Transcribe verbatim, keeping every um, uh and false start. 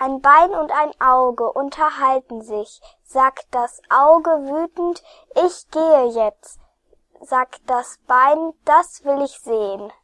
Ein Bein und ein Auge unterhalten sich. Sagt das Auge wütend, ich gehe jetzt. Sagt das Bein, das will ich sehen.